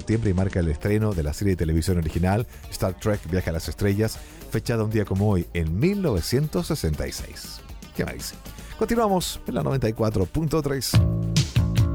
septiembre y marca el estreno de la serie de televisión original Star Trek Viaje a las Estrellas, fechada un día como hoy en 1966. ¿Qué me dice? Continuamos en la 94.3.